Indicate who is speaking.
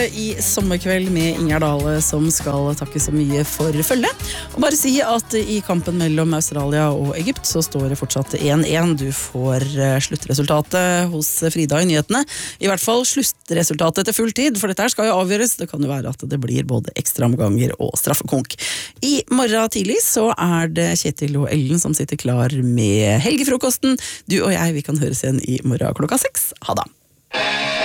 Speaker 1: I sommerkveld med Ingjerd Dale som skal takke så mye for følget. Og bare si at i kampen mellom Australia og Egypt så står det fortsatt 1-1. Du får sluttresultatet hos Frida i nyhetene. I hvert fall sluttresultatet til full tid, for dette her skal jo avgjøres. Det kan jo være at det blir både ekstraomganger og straffekonk. I morgen tidlig så er det Kjetil og Ellen som sitter klar med helgefrokosten. Du og jeg, vi kan høres igjen i morgen klokka 6. Ha det!